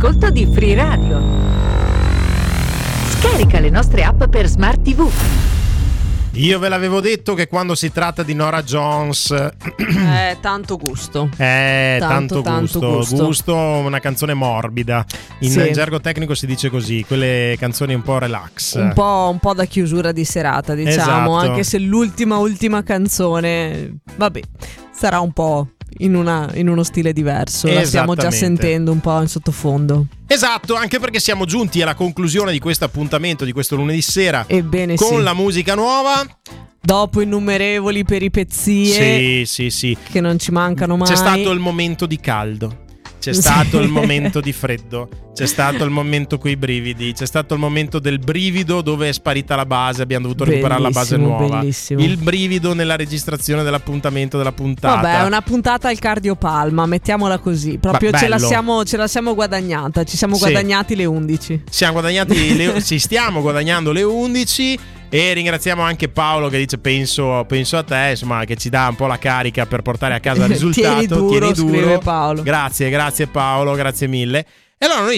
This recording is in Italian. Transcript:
d'ascolto di Free Radio. Scarica le nostre app per Smart TV. Io ve l'avevo detto che quando si tratta di Norah Jones tanto gusto. Tanto gusto, una canzone morbida. In gergo tecnico si dice così, quelle canzoni un po' relax. Un po' da chiusura di serata, diciamo, esatto. Anche se ultima canzone, vabbè, sarà un po' in uno stile diverso. La stiamo già sentendo un po' in sottofondo. Esatto, anche perché siamo giunti alla conclusione di questo appuntamento di questo lunedì sera. Ebbene con sì. la musica nuova. Dopo innumerevoli peripezie sì, che non ci mancano mai. C'è stato il momento di caldo, c'è stato il momento di freddo, c'è stato il momento coi brividi, c'è stato il momento del brivido dove è sparita la base, abbiamo dovuto recuperare la base nuova. Bellissimo. Il brivido nella registrazione dell'appuntamento della puntata. Vabbè, è una puntata al cardiopalma, mettiamola così. Proprio ce la siamo guadagnata. Ci siamo guadagnati le 11. Ci stiamo guadagnando le 11. E ringraziamo anche Paolo che dice penso a te, insomma, che ci dà un po' la carica per portare a casa il risultato. Tieni duro. Scrive Paolo. Grazie Paolo, grazie mille. E allora noi